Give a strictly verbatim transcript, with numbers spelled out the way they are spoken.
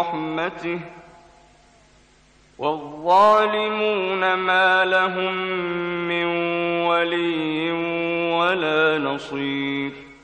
رحمته والظالمون ما لهم من ولي ولا نصير.